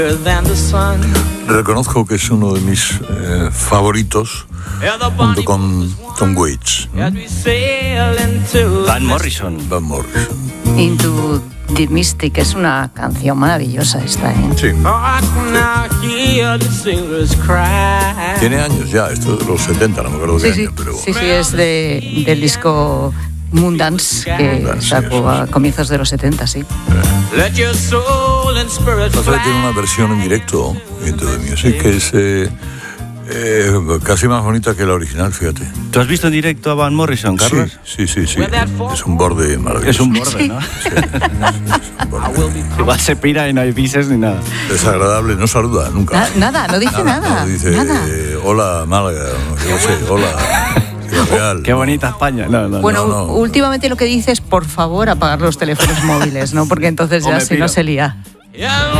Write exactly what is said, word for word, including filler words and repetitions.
Reconozco que es uno de mis eh, favoritos, junto con Tom Waits. ¿Mm? Van Morrison. Van Morrison. Into the Mystic es una canción maravillosa esta, ¿eh? Sí. Tiene años ya, esto es de los setenta, no me acuerdo qué sí, año, sí, pero... Sí, sí, es de, del disco Moondance, que Moondance, sacó a comienzos de los setenta, sí. Entonces tiene una versión en directo, Into the Music, que es eh, eh, casi más bonita que la original, fíjate. ¿Tú has visto en directo a Van Morrison, Carlos? Sí, sí, sí, sí. Es un borde maravilloso. Es un borde, ¿no? Sí, es un borde. Igual se pira y no hay pises ni nada. Desagradable, no saluda nunca. Na- nada, no dice nada. nada. No dice, nada. eh, hola Málaga, yo sé, hola Ciudad Real. Qué bonita España. No, no, Bueno, no, no. últimamente lo que dice es por favor apagar los teléfonos móviles, ¿no? Porque entonces O ya me si no piro. se lía.